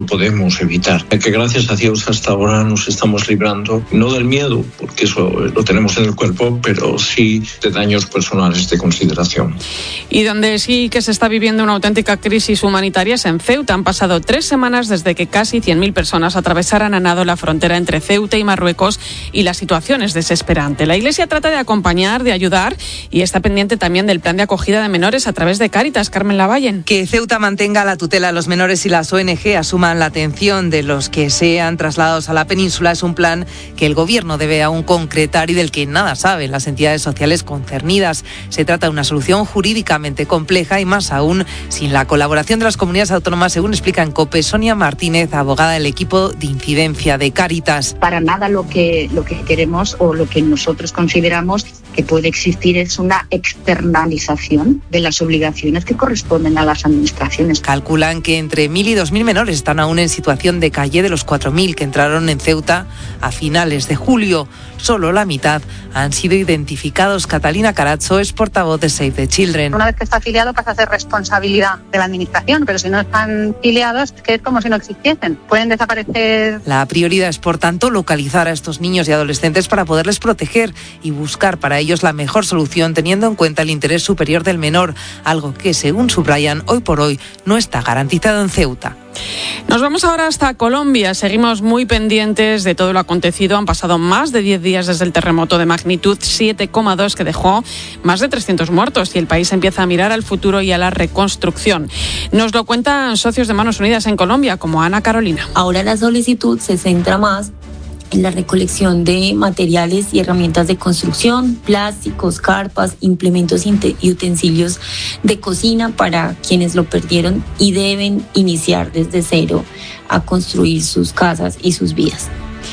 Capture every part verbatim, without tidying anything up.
podemos evitar. Que gracias a Dios hasta ahora nos estamos librando, no del miedo, porque eso lo tenemos en el cuerpo, pero sí de daños personales de consideración. Y donde sí que se está viviendo una auténtica crisis humanitaria es en Ceuta. Han pasado tres semanas desde que casi cien mil personas atravesaran a nado la frontera entre Ceuta y Marruecos y la situación es desesperante. La Iglesia trata de acompañar, de ayudar y está pendiente también del plan de acogida de menores a través de Cáritas. Carmen Lavallen. Que Ceuta mantenga la tutela a los menores y las O N G asuman la atención de los que sean trasladados a la península es un plan que el Gobierno debe aún concretar y del que nada saben las entidades sociales concernidas. Se trata de una solución jurídicamente compleja y más aún sin la colaboración de las comunidades autónomas, según explica en COPE Sonia Martínez, abogada del equipo de incidencia de Cáritas. Para nada lo que, lo que queremos o lo que nosotros consideramos que puede existir es una externalización de las obligaciones que corresponden a las administraciones. Calculan que entre mil y dos mil menores están aún en situación de calle de los cuatro mil que entraron en Ceuta a finales de julio. Solo la mitad han sido identificados. Catalina Carazo es portavoz de Save the Children. Una vez que está afiliado pasa a ser responsabilidad de la administración, pero si no están afiliados es que es como si no existiesen. Pueden desaparecer. La prioridad es, por tanto, localizar a estos niños y adolescentes para poderles proteger y buscar para ellos la mejor solución teniendo en cuenta el interés superior del menor, algo que, según subrayan, hoy por hoy no está garantizado en Ceuta. Nos vamos ahora hasta Colombia. Seguimos muy pendientes de todo lo acontecido. Han pasado más de diez días desde el terremoto de magnitud siete coma dos que dejó más de trescientos muertos y el país empieza a mirar al futuro y a la reconstrucción. Nos lo cuentan socios de Manos Unidas en Colombia, como Ana Carolina. Ahora la solicitud se centra más en la recolección de materiales y herramientas de construcción, plásticos, carpas, implementos y utensilios de cocina para quienes lo perdieron y deben iniciar desde cero a construir sus casas y sus vidas.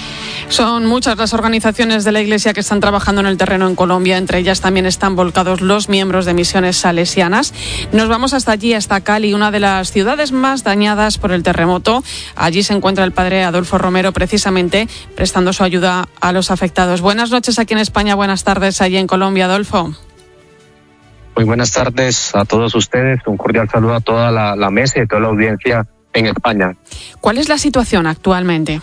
Son muchas las organizaciones de la Iglesia que están trabajando en el terreno en Colombia. Entre ellas también están volcados los miembros de misiones salesianas. Nos vamos hasta allí, hasta Cali, una de las ciudades más dañadas por el terremoto. Allí se encuentra el padre Adolfo Romero, precisamente prestando su ayuda a los afectados. Buenas noches aquí en España, buenas tardes allí en Colombia, Adolfo. Muy buenas tardes a todos ustedes. Un cordial saludo a toda la, la mesa y a toda la audiencia en España. ¿Cuál es la situación actualmente?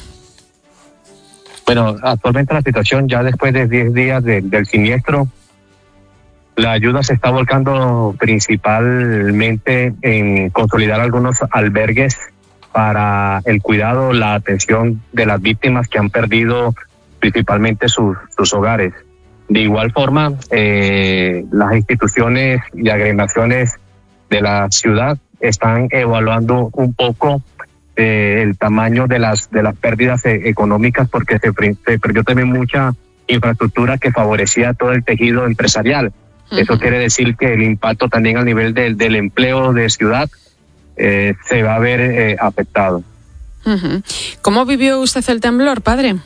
Bueno, actualmente la situación, ya después de diez días de, del siniestro, la ayuda se está volcando principalmente en consolidar algunos albergues para el cuidado, la atención de las víctimas que han perdido principalmente sus, sus hogares. De igual forma, eh, las instituciones y agremiaciones de la ciudad están evaluando un poco Eh, el tamaño de las de las pérdidas eh, económicas porque se, se perdió también mucha infraestructura que favorecía todo el tejido empresarial. Uh-huh. Eso quiere decir que el impacto también al nivel del, del empleo de ciudad eh, se va a ver eh, afectado. Uh-huh. ¿Cómo vivió usted el temblor, padre?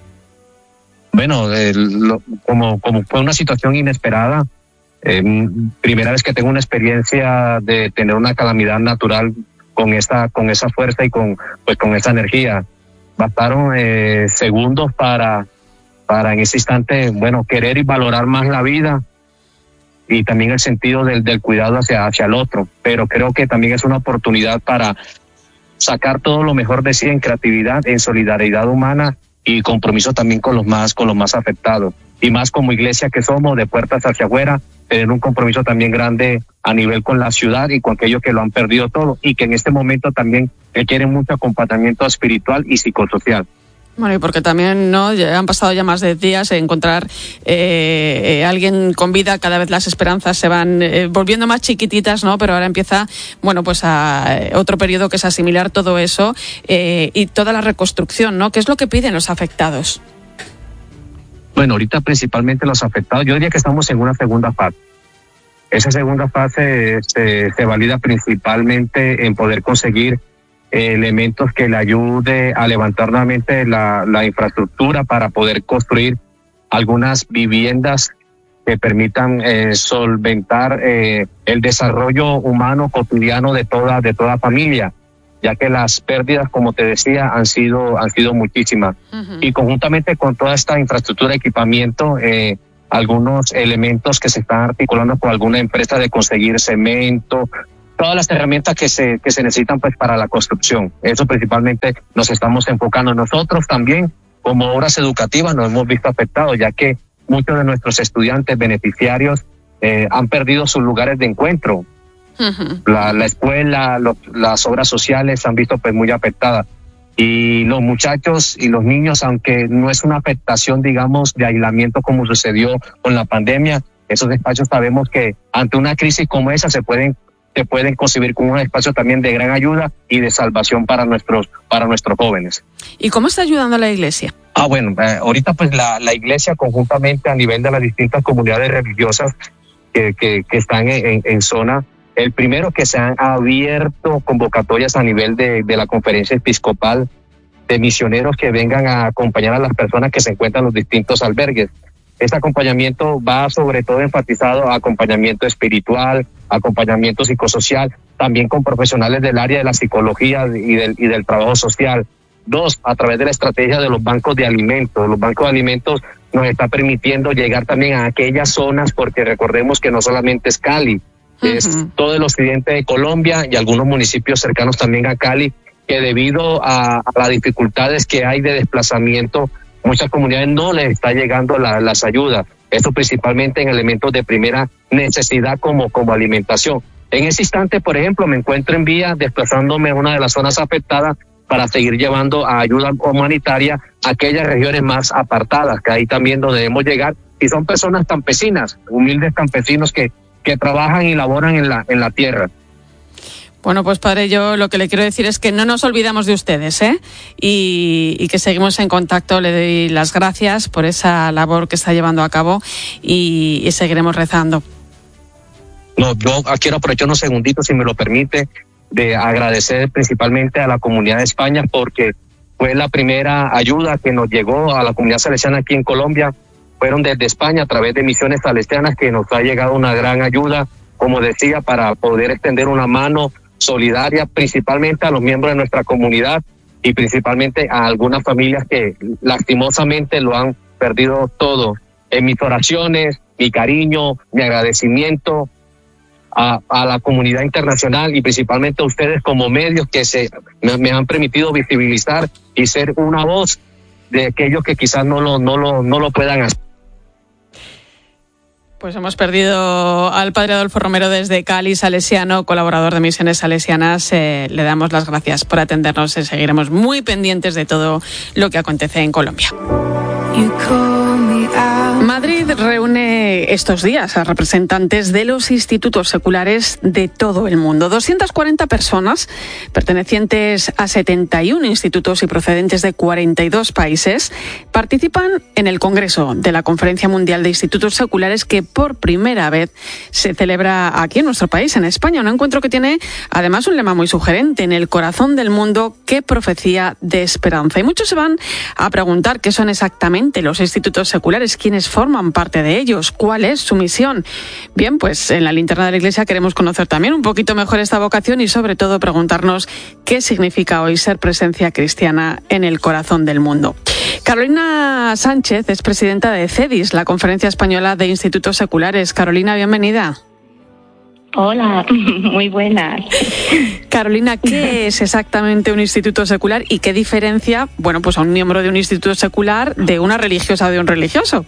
Bueno, eh, lo, como, como fue una situación inesperada, eh, primera vez que tengo una experiencia de tener una calamidad natural con esa con esa fuerza y con pues con esa energía. Bastaron eh, segundos para para en ese instante, bueno, querer y valorar más la vida y también el sentido del, del cuidado hacia hacia el otro. Pero creo que también es una oportunidad para sacar todo lo mejor de sí en creatividad, en solidaridad humana y compromiso también con los más con los más afectados. Y más como iglesia que somos, de puertas hacia afuera, tener un compromiso también grande a nivel con la ciudad y con aquellos que lo han perdido todo y que en este momento también requieren mucho acompañamiento espiritual y psicosocial. Bueno, y porque también no ya han pasado ya más de días, encontrar eh, eh, alguien con vida, cada vez las esperanzas se van eh, volviendo más chiquititas, ¿no? Pero ahora empieza, bueno, pues a eh, otro periodo que es asimilar todo eso eh, y toda la reconstrucción, ¿no? ¿Qué es lo que piden los afectados? Bueno, ahorita principalmente los afectados, yo diría que estamos en una segunda fase. Esa segunda fase se, se valida principalmente en poder conseguir eh, elementos que le ayude a levantar nuevamente la, la infraestructura para poder construir algunas viviendas que permitan eh, solventar eh, el desarrollo humano cotidiano de toda, de toda familia, ya que las pérdidas, como te decía, han sido han sido muchísimas. Uh-huh. Y conjuntamente con toda esta infraestructura, equipamiento, eh, algunos elementos que se están articulando con alguna empresa de conseguir cemento, todas las herramientas que se, que se necesitan pues para la construcción. Eso principalmente nos estamos enfocando. Nosotros también, como obras educativas, nos hemos visto afectados, ya que muchos de nuestros estudiantes beneficiarios eh, han perdido sus lugares de encuentro. Uh-huh. La, la escuela, lo, las obras sociales se han visto pues muy afectadas. Y los muchachos y los niños, aunque no es una afectación, digamos, de aislamiento como sucedió con la pandemia, esos espacios sabemos que ante una crisis como esa se pueden se pueden concebir como un espacio también de gran ayuda y de salvación para nuestros para nuestros jóvenes. ¿Y cómo está ayudando la Iglesia? Ah, bueno, eh, ahorita pues la, la Iglesia conjuntamente a nivel de las distintas comunidades religiosas que, que, que están en, en, en zona, el primero que se han abierto convocatorias a nivel de, de la conferencia episcopal de misioneros que vengan a acompañar a las personas que se encuentran en los distintos albergues. Este acompañamiento va sobre todo enfatizado a acompañamiento espiritual, acompañamiento psicosocial, también con profesionales del área de la psicología y del, y del trabajo social. Dos, a través de la estrategia de los bancos de alimentos. Los bancos de alimentos nos está permitiendo llegar también a aquellas zonas, porque recordemos que no solamente es Cali, uh-huh. es todo el occidente de Colombia y algunos municipios cercanos también a Cali, que debido a, a las dificultades que hay de desplazamiento, muchas comunidades no les está llegando la, las ayudas. Esto principalmente en elementos de primera necesidad como, como alimentación. En ese instante, por ejemplo, me encuentro en vía desplazándome a una de las zonas afectadas para seguir llevando a ayuda humanitaria a aquellas regiones más apartadas, que ahí también donde debemos llegar. Y son personas campesinas, humildes campesinos que, que trabajan y laboran en la, en la tierra. Bueno, pues padre, yo lo que le quiero decir es que no nos olvidamos de ustedes, ¿eh? Y, y que seguimos en contacto. Le doy las gracias por esa labor que está llevando a cabo y, y seguiremos rezando. No, yo quiero aprovechar unos segunditos, si me lo permite, de agradecer principalmente a la comunidad de España, porque fue la primera ayuda que nos llegó a la comunidad salesiana aquí en Colombia. Fueron desde España a través de Misiones Salesianas que nos ha llegado una gran ayuda, como decía, para poder extender una mano solidaria principalmente a los miembros de nuestra comunidad y principalmente a algunas familias que lastimosamente lo han perdido todo. En mis oraciones, mi cariño, mi agradecimiento a, a la comunidad internacional y principalmente a ustedes como medios que se me, me han permitido visibilizar y ser una voz de aquellos que quizás no lo, no lo, no lo puedan hacer. Pues hemos perdido al padre Adolfo Romero desde Cali, salesiano, colaborador de Misiones Salesianas. Eh, le damos las gracias por atendernos y seguiremos muy pendientes de todo lo que acontece en Colombia. Madrid reúne estos días a representantes de los institutos seculares de todo el mundo. doscientas cuarenta personas pertenecientes a setenta y uno institutos y procedentes de cuarenta y dos países participan en el Congreso de la Conferencia Mundial de Institutos Seculares, que por primera vez se celebra aquí en nuestro país, en España. Un encuentro que tiene además un lema muy sugerente: en el corazón del mundo, qué profecía de esperanza. Y muchos se van a preguntar qué son exactamente los institutos seculares, quiénes forman parte de ellos, cuál es su misión. Bien, pues en la linterna de la Iglesia queremos conocer también un poquito mejor esta vocación y sobre todo preguntarnos qué significa hoy ser presencia cristiana en el corazón del mundo. Carolina Sánchez es presidenta de CEDIS, la Conferencia Española de Institutos Seculares. Carolina, bienvenida. Hola, muy buenas. Carolina, ¿qué es exactamente un instituto secular y qué diferencia, bueno, pues a un miembro de un instituto secular de una religiosa o de un religioso?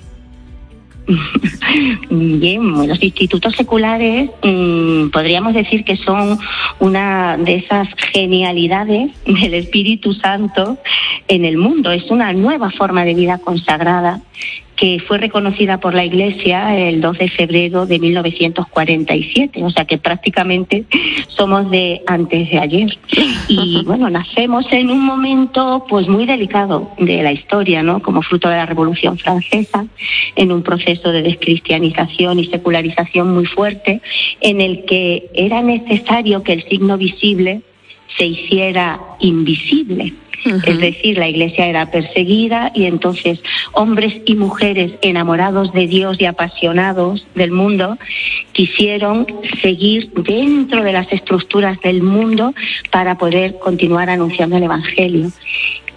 Bien, los institutos seculares mmm, podríamos decir que son una de esas genialidades del Espíritu Santo en el mundo. Es una nueva forma de vida consagrada que fue reconocida por la Iglesia el dos de febrero de mil novecientos cuarenta y siete, o sea que prácticamente somos de antes de ayer. Y bueno, nacemos en un momento pues muy delicado de la historia, ¿no? Como fruto de la Revolución Francesa, en un proceso de descristianización y secularización muy fuerte, en el que era necesario que el signo visible se hiciera invisible. Uh-huh. Es decir, la Iglesia era perseguida y entonces hombres y mujeres enamorados de Dios y apasionados del mundo quisieron seguir dentro de las estructuras del mundo para poder continuar anunciando el Evangelio.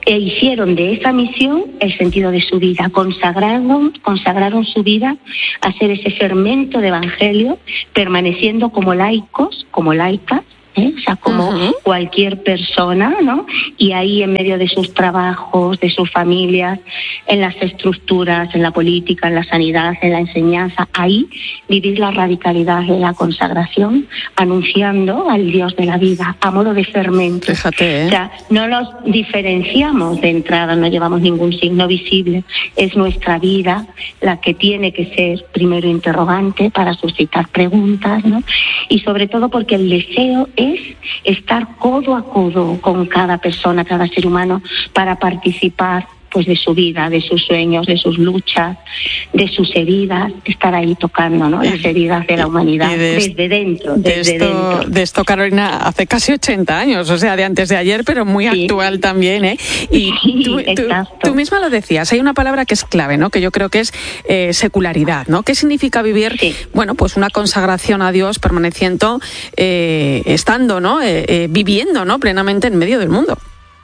e hicieron de esa misión el sentido de su vida, consagraron, consagraron su vida a ser ese fermento de evangelio, permaneciendo como laicos, como laicas, ¿eh? O sea, como uh-huh. cualquier persona, ¿no? Y ahí en medio de sus trabajos, de sus familias, en las estructuras, en la política, en la sanidad, en la enseñanza, ahí vivir la radicalidad de la consagración, anunciando al Dios de la vida, a modo de fermento. Fíjate, ¿eh? O sea, no nos diferenciamos de entrada, no llevamos ningún signo visible, es nuestra vida la que tiene que ser primero interrogante para suscitar preguntas, ¿no? Y sobre todo porque el deseo es estar codo a codo con cada persona, cada ser humano, para participar pues de su vida, de sus sueños, de sus luchas, de sus heridas, estar ahí tocando, ¿no? Las heridas de la humanidad, de desde dentro, desde de esto, dentro. De esto, Carolina, hace casi ochenta años, o sea, de antes de ayer, pero muy sí. actual también, ¿eh? Y sí, tú, tú, tú misma lo decías, hay una palabra que es clave, ¿no? Que yo creo que es eh, secularidad, ¿no? ¿Qué significa vivir, sí. bueno, pues una consagración a Dios permaneciendo, eh, estando, ¿no? Eh, eh, viviendo, ¿no? Plenamente en medio del mundo.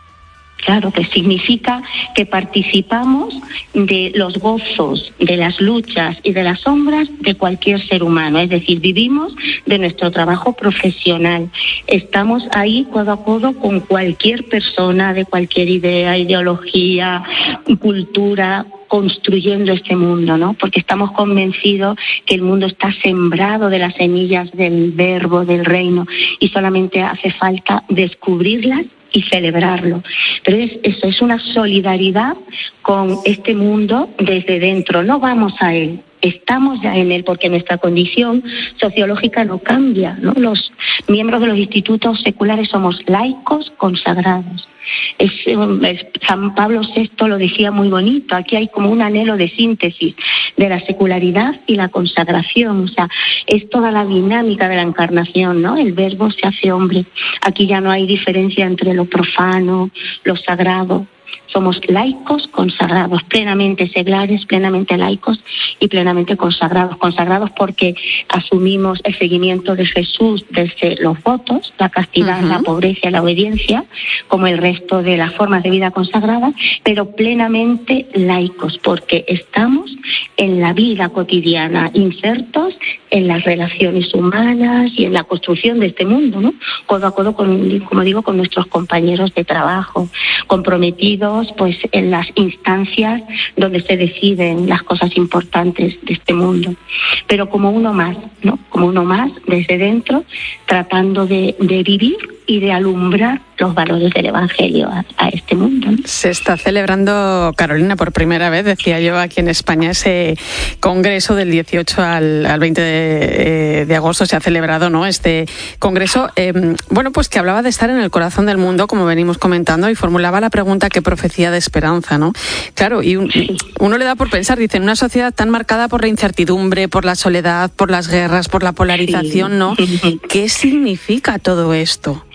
Claro, que significa que participamos de los gozos, de las luchas y de las sombras de cualquier ser humano. Es decir, vivimos de nuestro trabajo profesional. Estamos ahí codo a codo con cualquier persona de cualquier idea, ideología, cultura, construyendo este mundo, ¿no? Porque estamos convencidos que el mundo está sembrado de las semillas del verbo, del reino, y solamente hace falta descubrirlas y celebrarlo. Pero es, eso es una solidaridad con este mundo desde dentro, no vamos a él. Estamos ya en él porque nuestra condición sociológica no cambia, ¿no? Los miembros de los institutos seculares somos laicos consagrados. Es, es, San Pablo sexto lo decía muy bonito, aquí hay como un anhelo de síntesis de la secularidad y la consagración, o sea, es toda la dinámica de la encarnación, ¿no? El verbo se hace hombre, aquí ya no hay diferencia entre lo profano, lo sagrado. Somos laicos consagrados, plenamente seglares, plenamente laicos y plenamente consagrados. Consagrados porque asumimos el seguimiento de Jesús desde los votos, la castidad, uh-huh. la pobreza y la obediencia, como el resto de las formas de vida consagradas, pero plenamente laicos porque estamos en la vida cotidiana, insertos en las relaciones humanas y en la construcción de este mundo, ¿no? Codo a codo, con, como digo, con nuestros compañeros de trabajo, comprometidos pues en las instancias donde se deciden las cosas importantes de este mundo, pero como uno más, ¿no? Como uno más desde dentro, tratando de, de vivir y de alumbrar los valores del Evangelio a, a este mundo, ¿no? Se está celebrando, Carolina, por primera vez, decía yo, aquí en España, ese congreso del dieciocho al, al veinte de, de agosto se ha celebrado, ¿no? Este congreso, eh, bueno, pues que hablaba de estar en el corazón del mundo, como venimos comentando, y formulaba la pregunta: ¿qué profecía de esperanza, no? Claro, y un, uno le da por pensar, dice, en una sociedad tan marcada por la incertidumbre, por la soledad, por las guerras, por la polarización, ¿no? ¿Qué significa todo esto?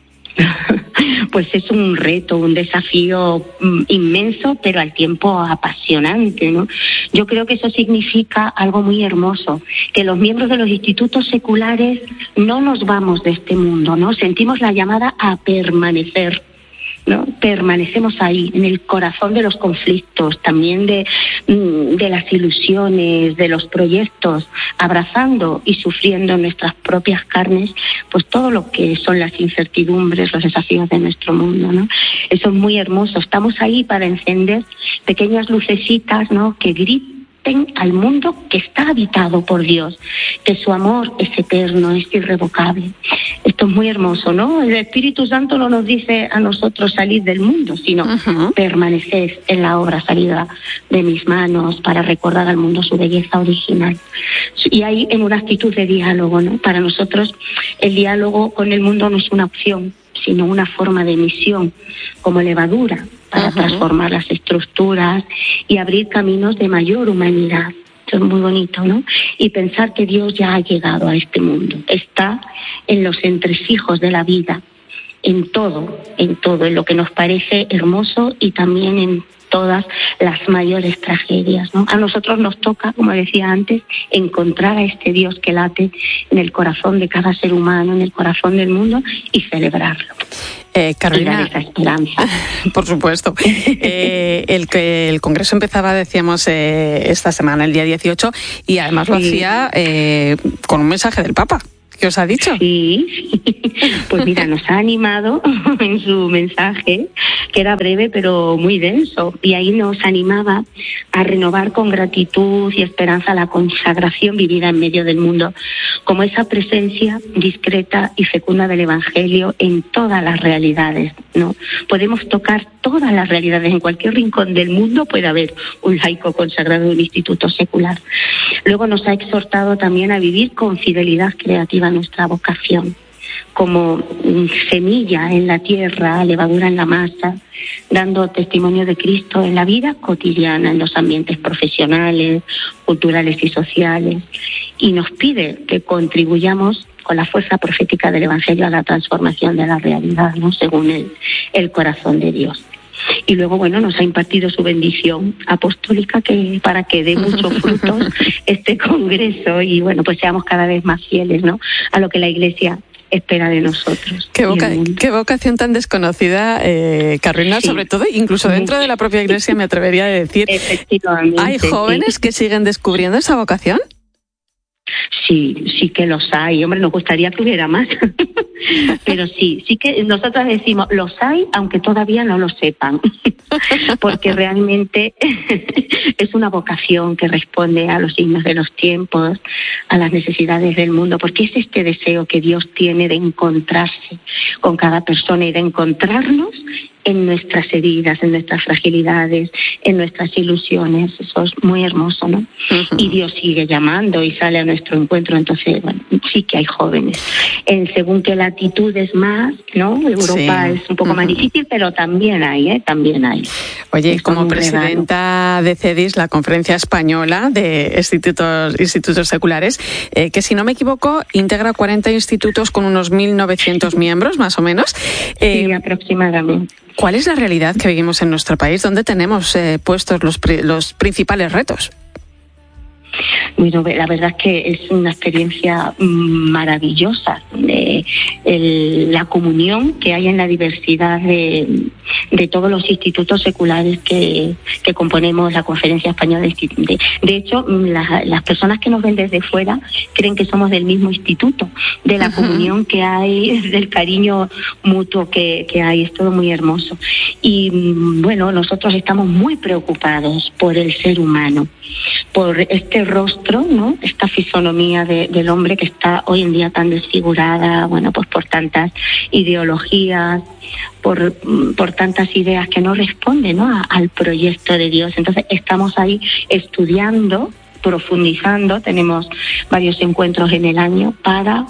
Pues es un reto, un desafío inmenso, pero al tiempo apasionante, ¿no? Yo creo que eso significa algo muy hermoso, que los miembros de los institutos seculares no nos vamos de este mundo, ¿no? Sentimos la llamada a permanecer, ¿no? Permanecemos ahí, en el corazón de los conflictos, también de, de las ilusiones, de los proyectos, abrazando y sufriendo en nuestras propias carnes, pues todo lo que son las incertidumbres, los desafíos de nuestro mundo, ¿no? Eso es muy hermoso. Estamos ahí para encender pequeñas lucecitas, ¿no? Que gritan al mundo que está habitado por Dios, que su amor es eterno, es irrevocable. Esto es muy hermoso, ¿no? El Espíritu Santo no nos dice a nosotros salir del mundo, sino uh-huh. permanecer en la obra salida de mis manos para recordar al mundo su belleza original. Y ahí en una actitud de diálogo, ¿no? Para nosotros el diálogo con el mundo no es una opción, sino una forma de misión, como levadura, para uh-huh. transformar las estructuras y abrir caminos de mayor humanidad. Esto es muy bonito, ¿no? Y pensar que Dios ya ha llegado a este mundo. Está en los entresijos de la vida, en todo, en todo, en lo que nos parece hermoso y también en todas las mayores tragedias, ¿no? A nosotros nos toca, como decía antes, encontrar a este Dios que late en el corazón de cada ser humano, en el corazón del mundo, y celebrarlo. Eh, Carolina, esa esperanza. Por supuesto. Eh, el que el Congreso empezaba, decíamos, eh, esta semana, el día dieciocho, y además lo sí. hacía eh, con un mensaje del Papa. ¿Qué os ha dicho? Sí, pues mira, nos ha animado en su mensaje, que era breve pero muy denso, y ahí nos animaba a renovar con gratitud y esperanza la consagración vivida en medio del mundo, como esa presencia discreta y fecunda del Evangelio en todas las realidades, ¿no? Podemos tocar todas las realidades, en cualquier rincón del mundo puede haber un laico consagrado en un instituto secular. Luego nos ha exhortado también a vivir con fidelidad creativa nuestra vocación, como semilla en la tierra, levadura en la masa, dando testimonio de Cristo en la vida cotidiana, en los ambientes profesionales, culturales y sociales, y nos pide que contribuyamos con la fuerza profética del Evangelio a la transformación de la realidad, ¿no? Según el, el corazón de Dios. Y luego, bueno, nos ha impartido su bendición apostólica que para que dé muchos frutos este congreso y, bueno, pues seamos cada vez más fieles, ¿no?, a lo que la Iglesia espera de nosotros. Qué, voca qué vocación tan desconocida, eh, Carolina, sí. sobre todo, incluso dentro de la propia Iglesia, me atrevería a decir. Efectivamente. ¿Hay jóvenes sí. que siguen descubriendo esa vocación? Sí, sí que los hay. Hombre, nos gustaría que hubiera más. Pero sí, sí que nosotros decimos, los hay, aunque todavía no lo sepan. Porque realmente es una vocación que responde a los signos de los tiempos, a las necesidades del mundo, porque es este deseo que Dios tiene de encontrarse con cada persona y de encontrarnos en nuestras heridas, en nuestras fragilidades, en nuestras ilusiones. Eso es muy hermoso, ¿no? Uh-huh. Y Dios sigue llamando y sale a nuestro encuentro. Entonces, bueno, sí que hay jóvenes. En según qué latitudes más, ¿no? Europa sí. es un poco uh-huh. más difícil, pero también hay, ¿eh? También hay. Oye, es como presidenta regalo. de CEDIS, la Conferencia Española de Institutos, Institutos Seculares, eh, que si no me equivoco, integra cuarenta institutos con unos mil novecientos miembros, más o menos. Eh, sí, aproximadamente. ¿Cuál es la realidad que vivimos en nuestro país? ¿Dónde tenemos eh, puestos los, los principales retos? Bueno, la verdad es que es una experiencia maravillosa, de, el, la comunión que hay en la diversidad de, de todos los institutos seculares que, que componemos la Conferencia Española. De, de hecho, la, las personas que nos ven desde fuera creen que somos del mismo instituto, de la uh-huh. comunión que hay, del cariño mutuo que, que hay, es todo muy hermoso. Y bueno, nosotros estamos muy preocupados por el ser humano, por este rostro, ¿no? Esta fisonomía de, del hombre que está hoy en día tan desfigurada, bueno, pues por tantas ideologías, por, por tantas ideas que no responden, ¿no?, a, al proyecto de Dios. Entonces estamos ahí estudiando, profundizando, tenemos varios encuentros en el año para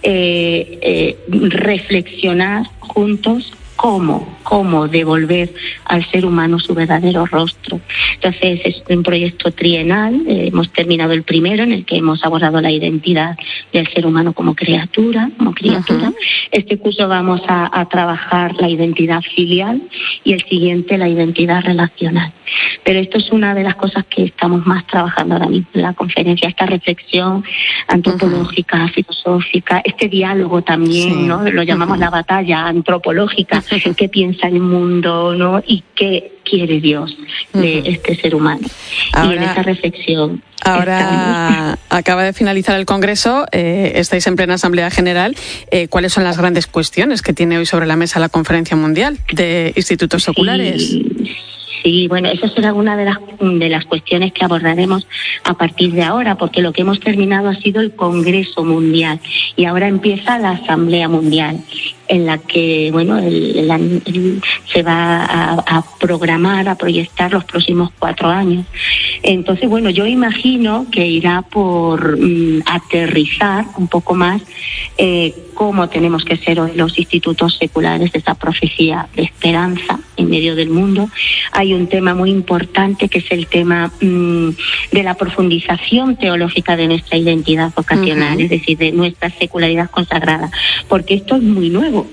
eh, eh, reflexionar juntos cómo, cómo devolver al ser humano su verdadero rostro. Entonces es un proyecto trienal, eh, hemos terminado el primero en el que hemos abordado la identidad del ser humano como criatura, como criatura. Uh-huh. Este curso vamos a, a trabajar la identidad filial y el siguiente la identidad relacional. Pero esto es una de las cosas que estamos más trabajando ahora mismo en la conferencia, esta reflexión antropológica, uh-huh. filosófica, este diálogo también, sí. ¿no? Lo llamamos uh-huh. la batalla antropológica, qué piensa el mundo, ¿no?, y qué quiere Dios de uh-huh. este ser humano. Ahora, y en esa reflexión ahora estamos. Acaba de finalizar el Congreso, eh, estáis en plena Asamblea General. Eh, ¿Cuáles son las grandes cuestiones que tiene hoy sobre la mesa la Conferencia Mundial de Institutos Seculares? Sí. Sí, bueno, esa será una de las de las cuestiones que abordaremos a partir de ahora, porque lo que hemos terminado ha sido el Congreso Mundial y ahora empieza la Asamblea Mundial, en la que, bueno, el, el, el, se va a, a programar, a proyectar los próximos cuatro años. Entonces, bueno, yo imagino que irá por mm, aterrizar un poco más eh, cómo tenemos que ser hoy los institutos seculares, de esa profecía de esperanza en medio del mundo. Hay un tema muy importante que es el tema mmm, de la profundización teológica de nuestra identidad vocacional, uh-huh. es decir, de nuestra secularidad consagrada, porque esto es muy nuevo.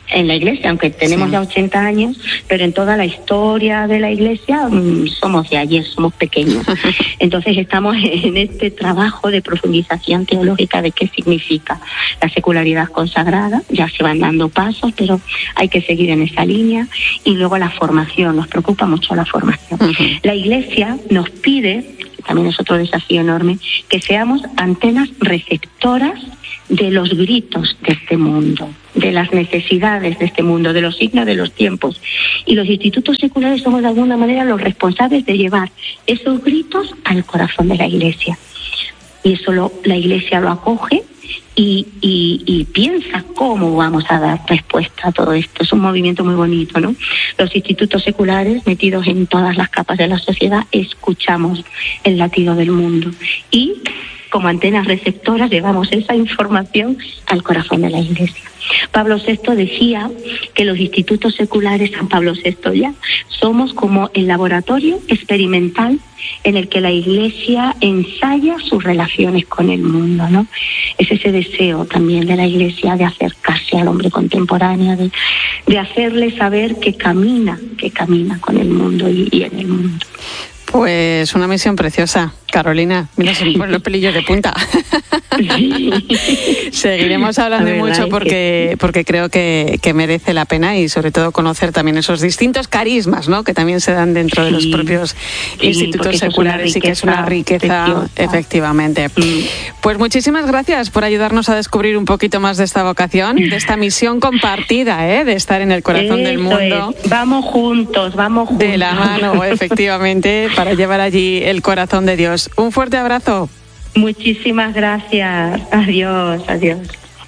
en la Iglesia, aunque tenemos sí. ya ochenta años, pero en toda la historia de la Iglesia mmm, somos de ayer, somos pequeños. Entonces estamos en este trabajo de profundización teológica de qué significa la secularidad consagrada. Ya se van dando pasos, pero hay que seguir en esa línea. Y luego la formación, nos preocupa mucho la formación. Uh-huh. La Iglesia nos pide, también es otro desafío enorme, que seamos antenas receptoras de los gritos de este mundo, de las necesidades de este mundo, de los signos de los tiempos. Y los institutos seculares somos de alguna manera los responsables de llevar esos gritos al corazón de la Iglesia. Y eso lo, la Iglesia lo acoge y, y, y piensa cómo vamos a dar respuesta a todo esto. Es un movimiento muy bonito, ¿no? Los institutos seculares, metidos en todas las capas de la sociedad, escuchamos el latido del mundo y como antenas receptoras llevamos esa información al corazón de la Iglesia. Pablo sexto decía que los institutos seculares, San Pablo sexto ya, somos como el laboratorio experimental en el que la Iglesia ensaya sus relaciones con el mundo, ¿no? Es ese deseo también de la Iglesia de acercarse al hombre contemporáneo, de, de hacerle saber que camina, que camina con el mundo y, y en el mundo. Pues una misión preciosa, Carolina. Mira, se me ponen los pelillos de punta. Sí. Seguiremos hablando mucho porque, porque creo que, que merece la pena y sobre todo conocer también esos distintos carismas, ¿no?, que también se dan dentro sí. de los propios sí, institutos seculares y que es una riqueza, preciosa. Efectivamente. Mm. Pues muchísimas gracias por ayudarnos a descubrir un poquito más de esta vocación, de esta misión compartida, ¿eh?, de estar en el corazón Eso del mundo. Es. Vamos juntos, vamos juntos. De la mano, efectivamente, para llevar allí el corazón de Dios. Un fuerte abrazo. Muchísimas gracias. Adiós, adiós.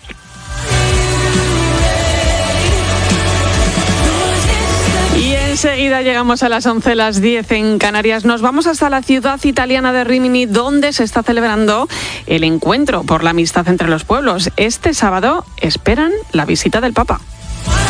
Y enseguida llegamos a las once, las diez en Canarias. Nos vamos hasta la ciudad italiana de Rimini, donde se está celebrando el encuentro por la amistad entre los pueblos. Este sábado esperan la visita del Papa.